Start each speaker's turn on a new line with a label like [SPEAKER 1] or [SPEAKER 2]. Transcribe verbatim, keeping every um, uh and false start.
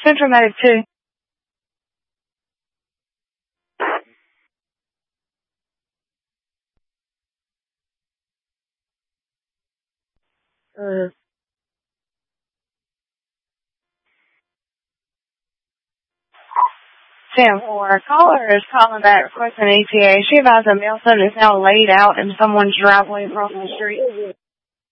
[SPEAKER 1] Central Medic two.
[SPEAKER 2] Uh,
[SPEAKER 1] ten four. Caller is calling back requesting E T A. She advised a mail set is now laid out in someone's driveway across the street.